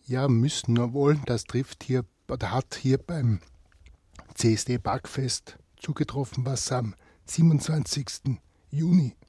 Ja, müssen nur wollen, das trifft hier oder hat hier beim CSD Backfest zugetroffen, was am 27. Juni